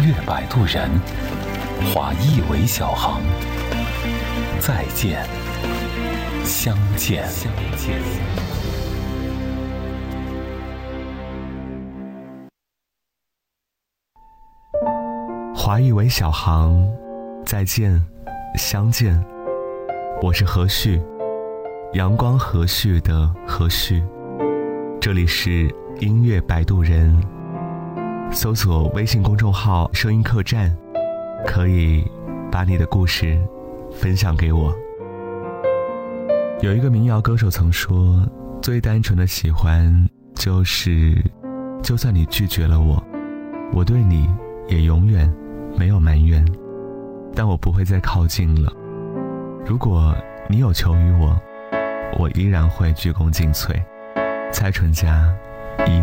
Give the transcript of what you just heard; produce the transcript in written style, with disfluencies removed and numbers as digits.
乐摆渡人，化一为小行。再见，相见。 华裔为小行，再见，相见。我是何旭，阳光和煦的何旭。这里是音乐摆渡人，搜索微信公众号声音客栈，可以把你的故事分享给我。有一个民谣歌手曾说，最单纯的喜欢就是就算你拒绝了我，我对你也永远没有埋怨，但我不会再靠近了。如果你有求于我，我依然会鞠躬尽瘁。蔡淳佳，